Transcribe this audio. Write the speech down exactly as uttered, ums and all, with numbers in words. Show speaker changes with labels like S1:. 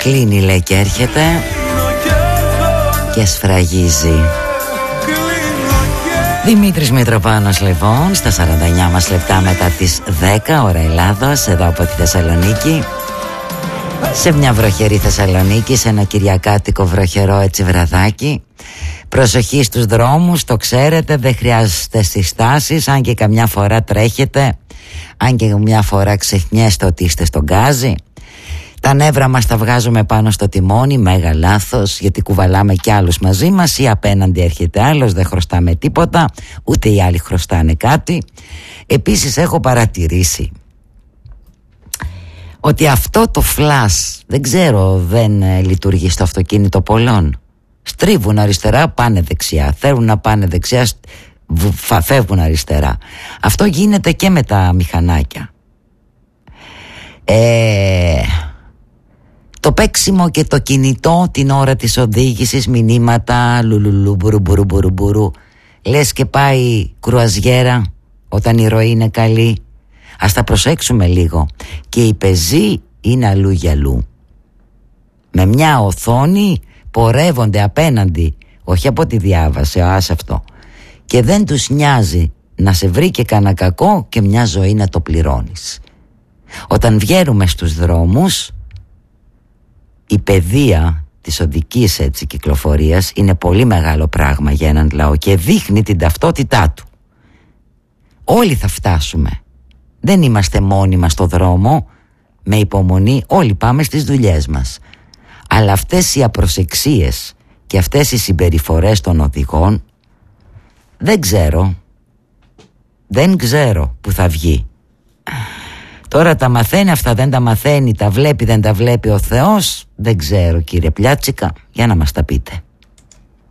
S1: Κλείνει λέει και έρχεται και σφραγίζει. Δημήτρης Μητροπάνος λοιπόν, στα σαράντα εννιά μας λεπτά μετά τις δέκα ώρα Ελλάδος, εδώ από τη Θεσσαλονίκη. Σε μια βροχερή Θεσσαλονίκη, σε ένα κυριακάτικο βροχερό έτσι βραδάκι. Προσοχή στους δρόμους, το ξέρετε, δεν χρειάζεστε συστάσεις, αν και καμιά φορά τρέχετε, αν και μια φορά ξεχνιέστε ότι είστε στον γκάζι. Τα νεύρα μας τα βγάζουμε πάνω στο τιμόνι, μέγα λάθος, γιατί κουβαλάμε κι άλλους μαζί μας ή απέναντι έρχεται άλλος, δεν χρωστάμε τίποτα, ούτε οι άλλοι χρωστάνε κάτι. Επίσης έχω παρατηρήσει ότι αυτό το φλας, δεν ξέρω, δεν ε, λειτουργεί στο αυτοκίνητο πολλών. Στρίβουν αριστερά, πάνε δεξιά, θέλουν να πάνε δεξιά, φεύγουν αριστερά. Αυτό γίνεται και με τα μηχανάκια. Ε... Το παίξιμο και το κινητό την ώρα της οδήγησης, μηνύματα, λουλουλου, μπουρου, μπουρου, μπουρου, μπουρου. Λες και πάει κρουαζιέρα όταν η ροή είναι καλή. Ας τα προσέξουμε λίγο. Και οι πεζοί είναι αλλού για αλλού. Με μια οθόνη πορεύονται απέναντι, όχι από τη διάβαση, ας αυτό. Και δεν τους νοιάζει να σε βρει και κανένα κακό και μια ζωή να το πληρώνεις. Όταν βγαίνουμε στους δρόμους, η παιδεία της οδικής έτσι κυκλοφορίας είναι πολύ μεγάλο πράγμα για έναν λαό και δείχνει την ταυτότητά του. Όλοι θα φτάσουμε. Δεν είμαστε μόνοι μας στο δρόμο, με υπομονή, όλοι πάμε στις δουλειές μας. Αλλά αυτές οι απροσεξίες και αυτές οι συμπεριφορές των οδηγών, δεν ξέρω, δεν ξέρω που θα βγει. Τώρα τα μαθαίνει αυτά, δεν τα μαθαίνει, τα βλέπει, δεν τα βλέπει ο Θεός. Δεν ξέρω κύριε Πλιάτσικα, για να μας τα πείτε.